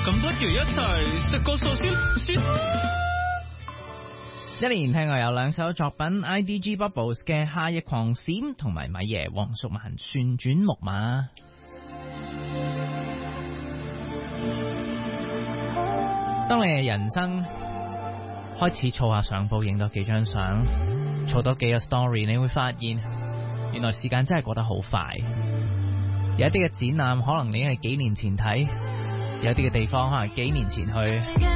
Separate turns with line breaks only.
咁不如一齊食個壽司先。
一年聽過有兩首作品 IDG Bubbles 嘅夏日狂閃同埋米爺黃淑文旋轉木馬。當你嘅人生開始儲下相簿，影多幾張相，儲多幾個 story， 你會發現原來時間真係過得好快。有一啲嘅展覽可能你係幾年前睇，有啲嘅地方可能幾年前去。